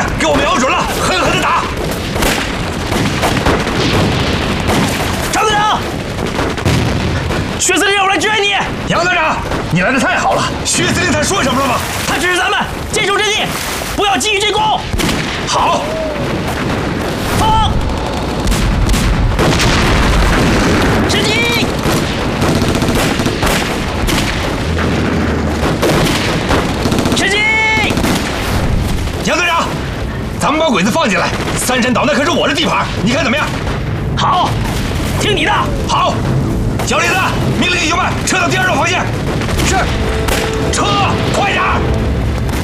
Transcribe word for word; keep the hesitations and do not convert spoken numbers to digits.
给我瞄准了，狠狠的打！ 张队长，薛司令让我来支援你。 杨队长，你来的太好了。薛司令他说什么了吗？ 他指示咱们坚守阵地，不要急于进攻。 好。 放。吃鸡。吃鸡。 杨队长，咱们把鬼子放进来。三山岛那可是我的地盘，你看怎么样？ 好，听你的。 好。小李子，命令弟兄们撤到第二道防线。是。撤，快点！